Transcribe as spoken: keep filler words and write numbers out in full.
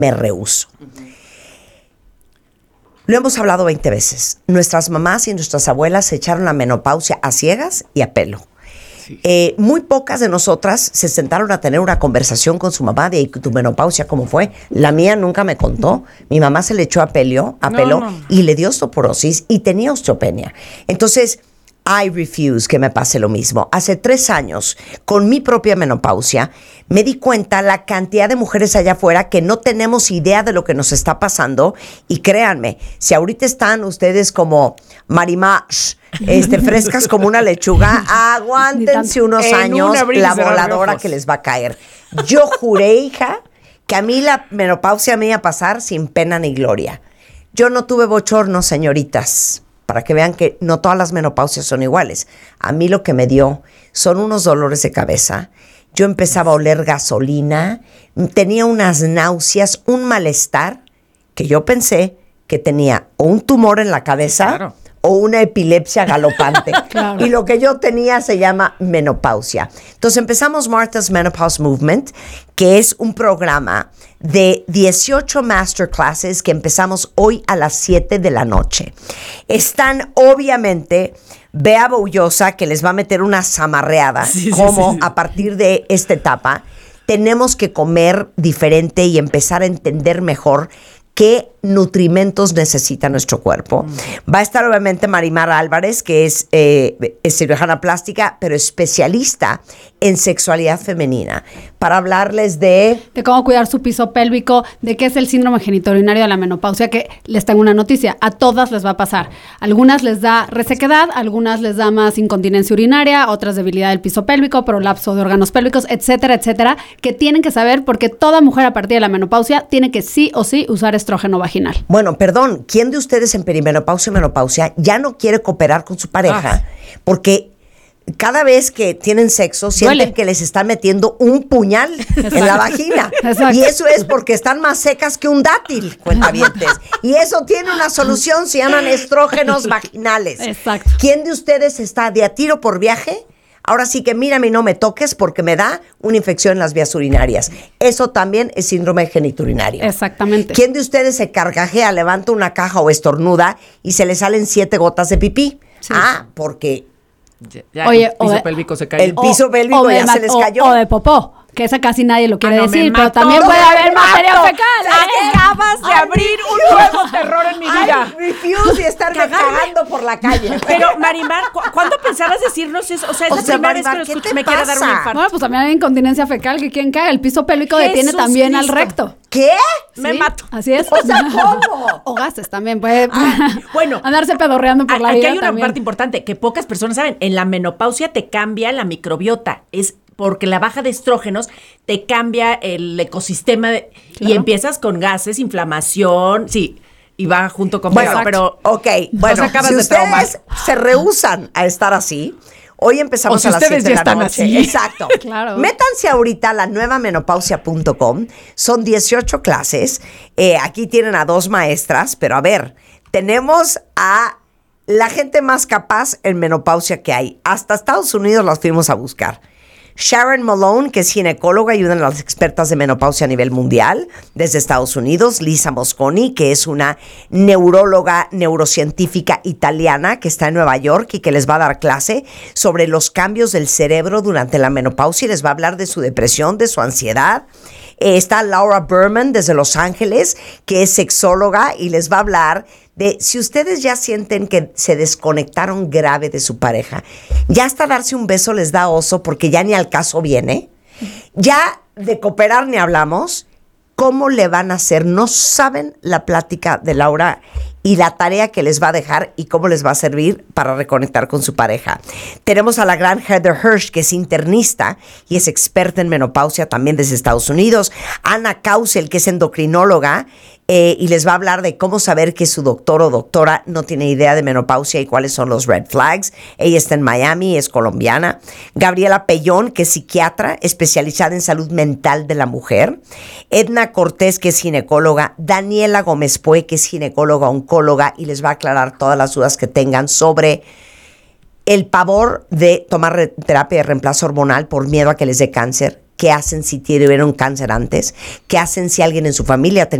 me rehúso. Uh-huh. Lo hemos hablado veinte veces. Nuestras mamás y nuestras abuelas se echaron la menopausia a ciegas y a pelo. Sí. Eh, muy pocas de nosotras se sentaron a tener una conversación con su mamá de tu menopausia, ¿cómo fue? La mía nunca me contó. Mi mamá se le echó a pelo, a no, pelo no, no. y le dio osteoporosis y tenía osteopenia. Entonces, I refuse que me pase lo mismo. Hace tres años, con mi propia menopausia, me di cuenta la cantidad de mujeres allá afuera que no tenemos idea de lo que nos está pasando. Y créanme, si ahorita están ustedes como Marimash, este, frescas como una lechuga, aguántense unos años la voladora que les va a caer. Yo juré, hija, que a mí la menopausia me iba a pasar sin pena ni gloria. Yo no tuve bochorno, señoritas. Para que vean que no todas las menopausias son iguales. A mí lo que me dio son unos dolores de cabeza. Yo empezaba a oler gasolina, tenía unas náuseas, un malestar, que yo pensé que tenía o un tumor en la cabeza claro. o una epilepsia galopante. Claro. Y lo que yo tenía se llama menopausia. Entonces empezamos Martha's Menopause Movement, que es un programa de dieciocho masterclasses que empezamos hoy a las siete de la noche. Están obviamente Bea Boullosa, que les va a meter una zamarreada, sí, como sí, sí. a partir de esta etapa tenemos que comer diferente y empezar a entender mejor qué nutrimentos necesita nuestro cuerpo. Mm. Va a estar obviamente Marimar Álvarez, que es, eh, es cirujana plástica, pero especialista en sexualidad femenina, para hablarles de... De cómo cuidar su piso pélvico, de qué es el síndrome genitourinario de la menopausia, que les tengo una noticia, a todas les va a pasar. Algunas les da resequedad, algunas les da más incontinencia urinaria, otras debilidad del piso pélvico, prolapso de órganos pélvicos, etcétera, etcétera, que tienen que saber porque toda mujer a partir de la menopausia tiene que sí o sí usar estrógeno vaginal. Bueno, perdón, ¿quién de ustedes en perimenopausia y menopausia ya no quiere cooperar con su pareja? Ah. Porque cada vez que tienen sexo sienten Duele. que les están metiendo un puñal Exacto. en la vagina. Exacto. Y eso es porque están más secas que un dátil, cuentavientes. Y eso tiene una solución, se llaman estrógenos vaginales. Exacto. ¿Quién de ustedes está de a tiro por viaje? Ahora sí que mírame y no me toques porque me da una infección en las vías urinarias. Eso también es síndrome genitourinario. Exactamente. ¿Quién de ustedes se carcajea, levanta una caja o estornuda y se le salen siete gotas de pipí? Sí. Ah, porque ya, ya Oye, el piso de, pélvico se cayó. El piso o, pélvico o ya ma- se les o, cayó. O de popó. Que esa casi nadie lo quiere ah, no, decir, pero mató, también puede haber materia mato. fecal. ¿eh? Acabas de abrir un nuevo terror en mi vida. Ay, refuse y estarme cagando por la calle. Pero, Marimar, ¿cu- ¿cuándo pensabas decirnos eso? O sea, es o la sea, primera Marimar, vez que lo ¿qué escucho. te Me quiere dar un pasa? infarto. Bueno, pues también hay incontinencia fecal, que quien caga, el piso pélvico detiene Jesús también Cristo. al recto. ¿Qué? Me ¿Sí? mato. Así es. O sea, ¿cómo? O gases también, puede Ah, bueno. andarse pedorreando por la Aquí vida hay una también. parte importante que pocas personas saben. En la menopausia te cambia la microbiota. Es porque la baja de estrógenos te cambia el ecosistema de, Claro. y empiezas con gases, inflamación, sí, y va junto con Bueno, eso, pero ok, bueno, acabas si de ustedes traumar. se rehúsan a estar así, hoy empezamos O si a las ustedes siete ya de la están noche. así. Exacto. Claro. Métanse ahorita a la nueva menopausia punto com. Son dieciocho clases. Eh, aquí tienen a dos maestras, pero a ver, tenemos a la gente más capaz en menopausia que hay. Hasta Estados Unidos las fuimos a buscar. Sharon Malone, que es ginecóloga y una de las expertas de menopausia a nivel mundial desde Estados Unidos. Lisa Mosconi, que es una neuróloga neurocientífica italiana que está en Nueva York y que les va a dar clase sobre los cambios del cerebro durante la menopausia y les va a hablar de su depresión, de su ansiedad. Eh, está Laura Berman desde Los Ángeles, que es sexóloga y les va a hablar de si ustedes ya sienten que se desconectaron grave de su pareja, ya hasta darse un beso les da oso porque ya ni al caso viene, ya de cooperar ni hablamos, ¿cómo le van a hacer? No saben la plática de Laura y la tarea que les va a dejar y cómo les va a servir para reconectar con su pareja. Tenemos a la gran Heather Hirsch, que es internista y es experta en menopausia también desde Estados Unidos. Ana Kausel, que es endocrinóloga, eh, y les va a hablar de cómo saber que su doctor o doctora no tiene idea de menopausia y cuáles son los red flags. Ella está en Miami, es colombiana. Gabriela Pellón, que es psiquiatra especializada en salud mental de la mujer. Edna Cortés, que es ginecóloga. Daniela Gómez Pue, que es ginecóloga oncóloga y les va a aclarar todas las dudas que tengan sobre el pavor de tomar re- terapia de reemplazo hormonal por miedo a que les dé cáncer. ¿Qué hacen si tuvieron cáncer antes? ¿Qué hacen si alguien en su familia